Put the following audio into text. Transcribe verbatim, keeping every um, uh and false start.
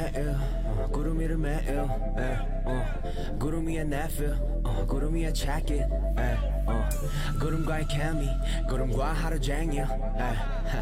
매일 어, 구름 위를 매일 에, 어, 구름 위에 내필 어, 구름 위에 check it 에, 어, 구름과의 케미 구름과 하루 종일 에,